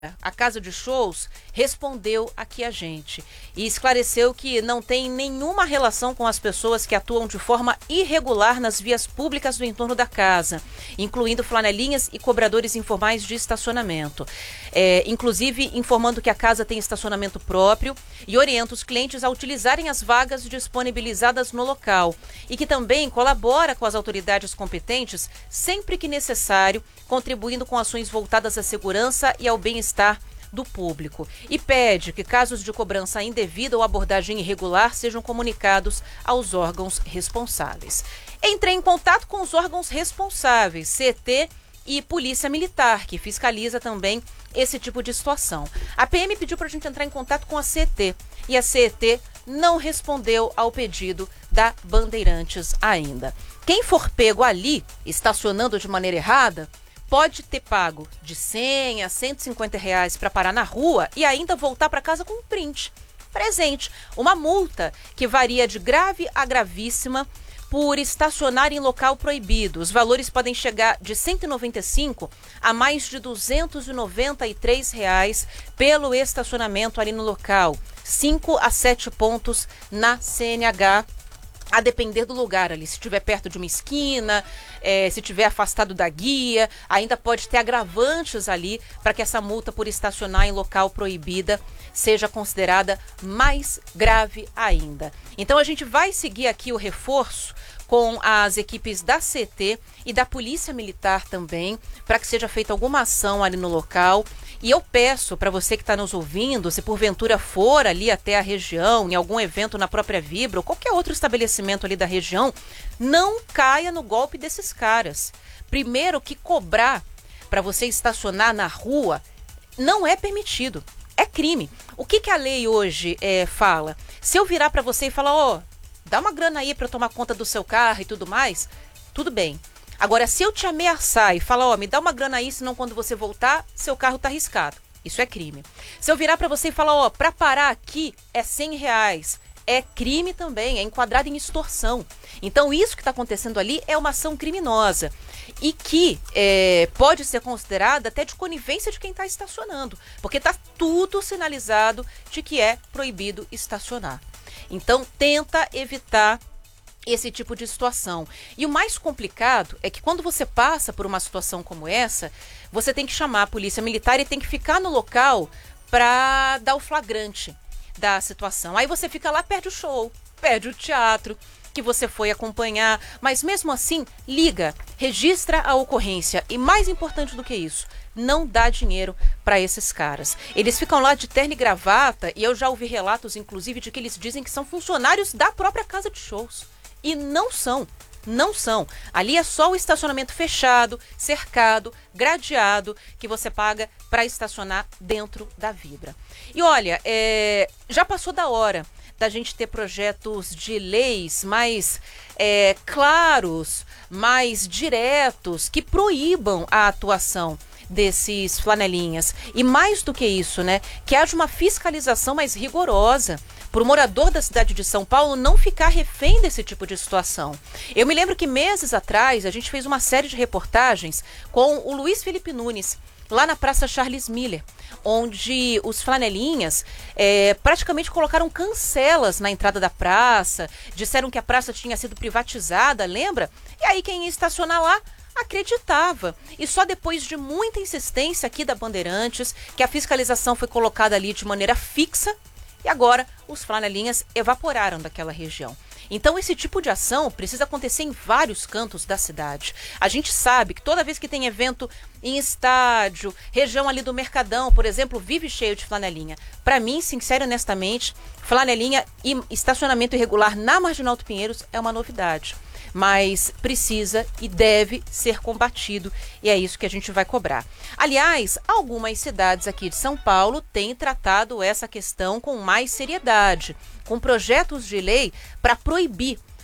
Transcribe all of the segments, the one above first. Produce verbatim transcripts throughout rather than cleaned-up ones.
A casa de shows respondeu aqui a gente e esclareceu que não tem nenhuma relação com as pessoas que atuam de forma irregular nas vias públicas do entorno da casa, incluindo flanelinhas e cobradores informais de estacionamento. É, inclusive informando que a casa tem estacionamento próprio e orienta os clientes a utilizarem as vagas disponibilizadas no local e que também colabora com as autoridades competentes sempre que necessário, contribuindo com ações voltadas à segurança e ao bem-estar do público. E pede que casos de cobrança indevida ou abordagem irregular sejam comunicados aos órgãos responsáveis. Entrei em contato com os órgãos responsáveis, C T e Polícia Militar, que fiscaliza também esse tipo de situação. A P M pediu para a gente entrar em contato com a C T e a C T não respondeu ao pedido da Bandeirantes ainda. Quem for pego ali, estacionando de maneira errada, pode ter pago de cem a cento e cinquenta reais para parar na rua e ainda voltar para casa com um print. Presente, uma multa que varia de grave a gravíssima por estacionar em local proibido. Os valores podem chegar de cento e noventa e cinco a mais de duzentos e noventa e três reais pelo estacionamento ali no local. cinco a sete pontos na C N H. A depender do lugar ali, se estiver perto de uma esquina, é, se estiver afastado da guia, ainda pode ter agravantes ali para que essa multa por estacionar em local proibida seja considerada mais grave ainda. Então a gente vai seguir aqui o reforço com as equipes da C T e da Polícia Militar também, para que seja feita alguma ação ali no local. E eu peço para você que está nos ouvindo, se porventura for ali até a região, em algum evento na própria Vibra ou qualquer outro estabelecimento ali da região, não caia no golpe desses caras. Primeiro que cobrar para você estacionar na rua não é permitido, é crime. O que, que a lei hoje é, fala? Se eu virar para você e falar, ó, oh, dá uma grana aí para eu tomar conta do seu carro e tudo mais, tudo bem. Agora, se eu te ameaçar e falar, ó, me dá uma grana aí, senão quando você voltar, seu carro tá arriscado. Isso é crime. Se eu virar para você e falar, ó, para parar aqui é cem reais, é crime também, é enquadrado em extorsão. Então, isso que está acontecendo ali é uma ação criminosa e que é, pode ser considerada até de conivência de quem está estacionando, porque está tudo sinalizado de que é proibido estacionar. Então, tenta evitar esse tipo de situação. E o mais complicado é que quando você passa por uma situação como essa, você tem que chamar a polícia militar e tem que ficar no local para dar o flagrante da situação. Aí você fica lá, perde o show, perde o teatro que você foi acompanhar, mas mesmo assim, liga, registra a ocorrência e mais importante do que isso, não dá dinheiro para esses caras. Eles ficam lá de terno e gravata e eu já ouvi relatos, inclusive, de que eles dizem que são funcionários da própria casa de shows. E não são, não são. Ali é só o estacionamento fechado, cercado, gradeado, que você paga para estacionar dentro da Vibra. E olha, é, já passou da hora da gente ter projetos de leis mais é, claros, mais diretos, que proíbam a atuação desses flanelinhas. E mais do que isso, né, que haja uma fiscalização mais rigorosa para o morador da cidade de São Paulo não ficar refém desse tipo de situação. Eu me lembro que meses atrás a gente fez uma série de reportagens com o Luiz Felipe Nunes, lá na Praça Charles Miller, onde os flanelinhas é, praticamente colocaram cancelas na entrada da praça, disseram que a praça tinha sido privatizada, lembra? E aí quem ia estacionar lá acreditava. E só depois de muita insistência aqui da Bandeirantes, que a fiscalização foi colocada ali de maneira fixa, e agora os flanelinhas evaporaram daquela região. Então esse tipo de ação precisa acontecer em vários cantos da cidade. A gente sabe que toda vez que tem evento em estádio, região ali do Mercadão, por exemplo, vive cheio de flanelinha. Para mim, sincero e honestamente, flanelinha e estacionamento irregular na Marginal do Pinheiros é uma novidade. Mas precisa e deve ser combatido e é isso que a gente vai cobrar. Aliás, algumas cidades aqui de São Paulo têm tratado essa questão com mais seriedade, com projetos de lei para proibir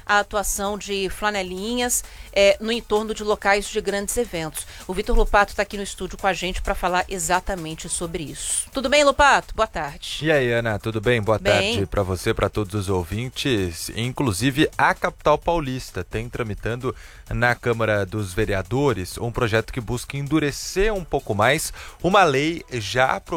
a atuação de flanelinhas é, no entorno de locais de grandes eventos. O Vitor Lupato está aqui no estúdio com a gente para falar exatamente sobre isso. Tudo bem, Lupato? Boa tarde. E aí, Ana, tudo bem? Boa bem. tarde para você, para todos os ouvintes. Inclusive, a capital paulista tem tramitando na Câmara dos Vereadores um projeto que busca endurecer um pouco mais uma lei já aprovada